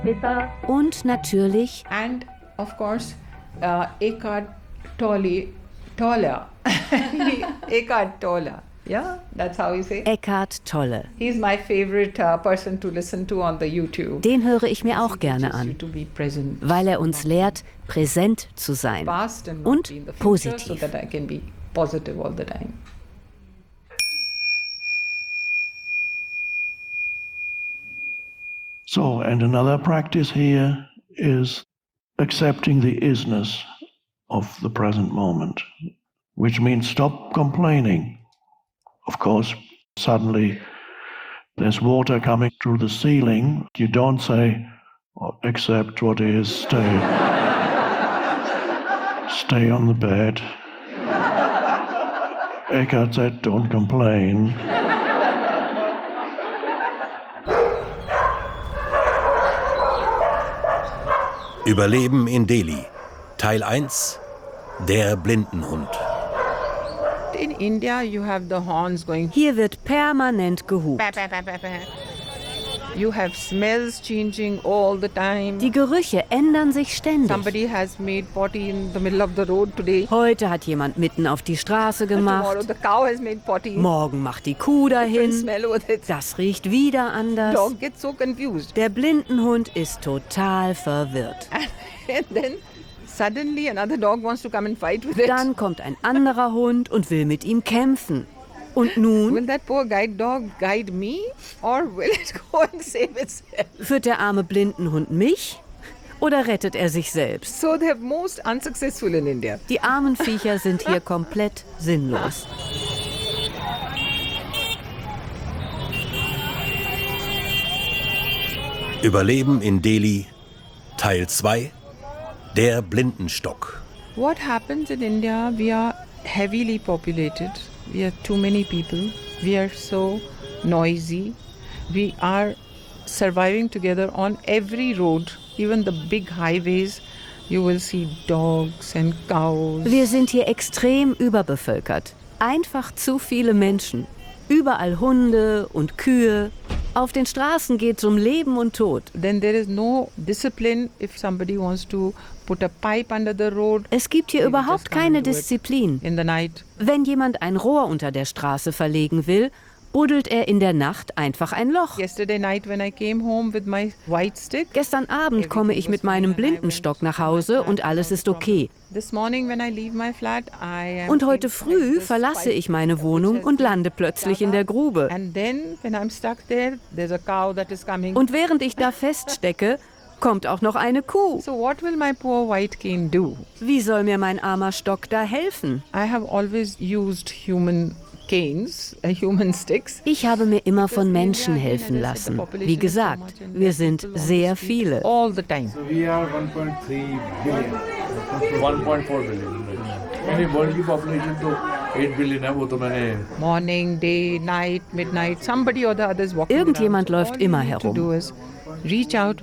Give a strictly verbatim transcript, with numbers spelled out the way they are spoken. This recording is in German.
Und natürlich And of course, uh, Eckhart Tolle, Tolle. Eckhart Tolle. Yeah, that's how you say. Eckhart Tolle. He's my favorite uh, person to listen to on the YouTube. Den höre ich mir auch gerne an, weil er uns lehrt, präsent zu sein und positiv. So that I can be positive all the time. So, and another practice here is accepting the isness of the present moment, which means stop complaining. Of course, suddenly there's water coming through the ceiling. You don't say, oh, accept what is, stay. Stay on the bed. Eckhart said, don't complain. Überleben in Delhi. Teil eins. Der Blindenhund. In India, you have the horns going. Hier wird permanent gehupt. You have smells changing all the time. Die Gerüche ändern sich ständig. Somebody has made potty in the middle of the road today. Heute hat jemand mitten auf die Straße gemacht. Tomorrow the cow has made potty. Morgen macht die Kuh dahin. Smell with it. Das riecht wieder anders. Dog gets so confused. Der Blindenhund ist total verwirrt. And then suddenly another dog wants to come and fight with it. Dann kommt ein anderer Hund und will mit ihm kämpfen. Und nun? Will that poor guide dog guide me or will it go and save itself? Führt der arme Blindenhund mich oder rettet er sich selbst? So they're most unsuccessful in India. Die armen Viecher sind hier komplett sinnlos. Überleben in Delhi. Teil zwei. Der Blindenstock. What happens in India? We are heavily populated. We are too many people. We are so noisy. We are surviving together on every road, even the big highways. You will see dogs and cows. Wir sind hier extrem überbevölkert. Einfach zu viele Menschen. Überall Hunde und Kühe. Auf den Straßen geht es um Leben und Tod. Then there is no discipline if somebody wants to put a pipe under the road. Es gibt hier überhaupt keine Disziplin. In the night. Wenn jemand ein Rohr unter der Straße verlegen will, buddelt er in der Nacht einfach ein Loch. Yesterday night when I came home with my white stick. Gestern Abend komme ich mit meinem Blindenstock nach Hause und alles ist okay. This morning when I leave my flat, I am Und heute früh verlasse ich meine Wohnung und lande plötzlich in der Grube. And then when I'm stuck there, there's a cow that is coming. Und während ich da feststecke, kommt auch noch eine Kuh. So what will my poor white cane do? Wie soll mir mein armer Stock da helfen? I have always used human canes, uh, human sticks. Ich habe mir immer von Menschen helfen lassen. Wie gesagt, wir sind sehr viele. All the time. So we are one point three billion, one point four billion. Any world की population तो eight billion है, वो तो मैंने. Morning, day, night, midnight, somebody or the other is walking. Irgendjemand around. läuft immer herum. All you need to do is reach out